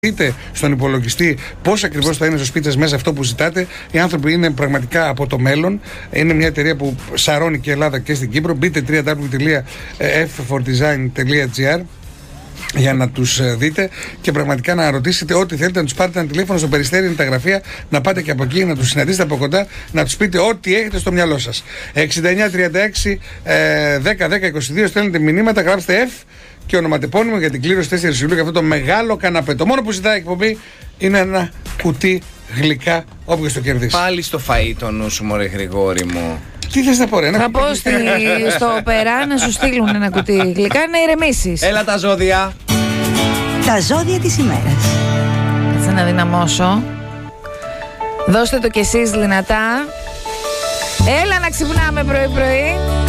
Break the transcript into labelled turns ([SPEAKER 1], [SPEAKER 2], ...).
[SPEAKER 1] Δείτε στον υπολογιστή πώς ακριβώς θα είναι στο σπίτι σας μέσα αυτό που ζητάτε. Οι άνθρωποι είναι πραγματικά από το μέλλον. Είναι μια εταιρεία που σαρώνει και Ελλάδα και στην Κύπρο. Μπείτε www.f4design.gr για να τους δείτε και πραγματικά να ρωτήσετε ό,τι θέλετε, να τους πάρετε ένα τηλέφωνο στο Περιστέρι, είναι τα γραφεία, να πάτε και από εκεί, να τους συναντήσετε από κοντά, να τους πείτε ό,τι έχετε στο μυαλό σας. 6936 10 10 22, στέλνετε μηνύματα, γράψτε F και ονοματεπώνυμο για την κλήρωση 4 Ιουλίου για αυτό το μεγάλο καναπέ. Το μόνο που ζητάει η εκπομπή είναι ένα κουτί γλυκά, όποιος το κερδίσει.
[SPEAKER 2] Πάλι στο φαΐ το νου σου, μωρέ Γρηγόρη μου.
[SPEAKER 1] Τι θες να πω, ρε?
[SPEAKER 3] Θα πω στο Περά να σου στείλουν ένα κουτί γλυκά να ηρεμήσεις.
[SPEAKER 2] Έλα τα ζώδια.
[SPEAKER 4] Τα ζώδια της ημέρας.
[SPEAKER 3] Θα να δυναμώσω. Δώστε το κι εσείς δυνατά. Έλα να ξυπνάμε πρωί-πρωί.